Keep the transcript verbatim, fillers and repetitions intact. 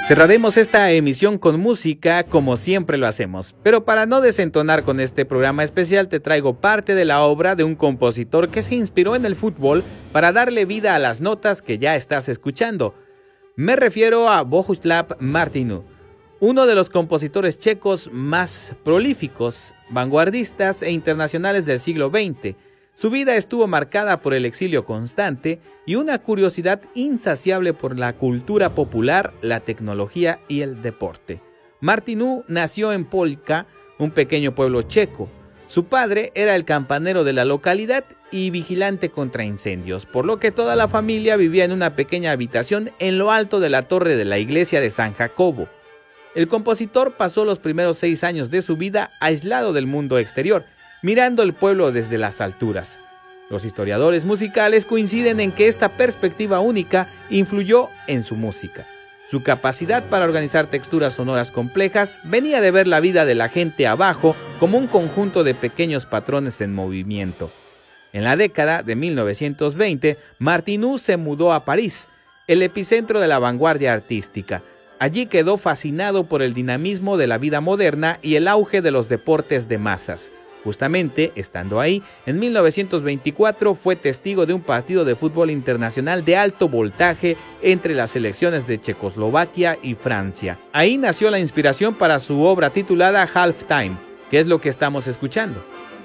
Cerraremos esta emisión con música como siempre lo hacemos, pero para no desentonar con este programa especial te traigo parte de la obra de un compositor que se inspiró en el fútbol para darle vida a las notas que ya estás escuchando. Me refiero a Bohuslav Martinů, uno de los compositores checos más prolíficos, vanguardistas e internacionales del siglo veinte. Su vida estuvo marcada por el exilio constante y una curiosidad insaciable por la cultura popular, la tecnología y el deporte. Martinů nació en Polka, un pequeño pueblo checo. Su padre era el campanero de la localidad y vigilante contra incendios, por lo que toda la familia vivía en una pequeña habitación en lo alto de la torre de la iglesia de San Jacobo. El compositor pasó los primeros seis años de su vida aislado del mundo exterior, mirando el pueblo desde las alturas. Los historiadores musicales coinciden en que esta perspectiva única influyó en su música. Su capacidad para organizar texturas sonoras complejas venía de ver la vida de la gente abajo como un conjunto de pequeños patrones en movimiento. En la década de mil novecientos veinte, Martinů se mudó a París, el epicentro de la vanguardia artística. Allí quedó fascinado por el dinamismo de la vida moderna y el auge de los deportes de masas. Justamente, estando ahí, en mil novecientos veinticuatro fue testigo de un partido de fútbol internacional de alto voltaje entre las selecciones de Checoslovaquia y Francia. Ahí nació la inspiración para su obra titulada Halftime, que es lo que estamos escuchando.